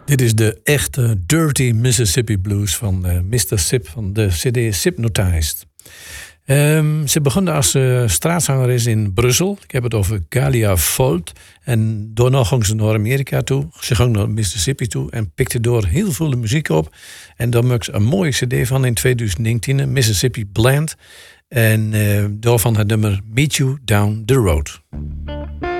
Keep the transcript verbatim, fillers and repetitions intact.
Dit is de echte Dirty Mississippi Blues van uh, mister Sip van de C D Hypnotized. Um, ze begon als uh, straatzangeres in Brussel. Ik heb het over Galia Volt. En daarna ging ze naar Amerika toe. Ze ging naar Mississippi toe en pikte door heel veel de muziek op. En daar maakte ze een mooie cd van in twintig negentien, Mississippi Blend. En uh, daarvan het nummer Meet You Down the Road.